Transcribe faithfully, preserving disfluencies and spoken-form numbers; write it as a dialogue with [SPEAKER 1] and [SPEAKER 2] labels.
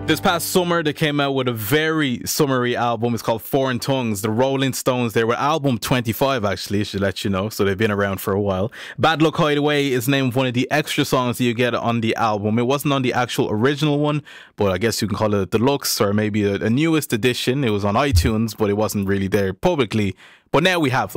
[SPEAKER 1] This past summer, they came out with a very summery album. It's called Foreign Tongues. The Rolling Stones, they were album twenty-five, actually, I should let you know. So they've been around for a while. Bad Luck Hideaway is named one of the extra songs that you get on the album. It wasn't on the actual original one, but I guess you can call it a deluxe or maybe a, a newest edition. It was on iTunes, but it wasn't really there publicly. But now we have them.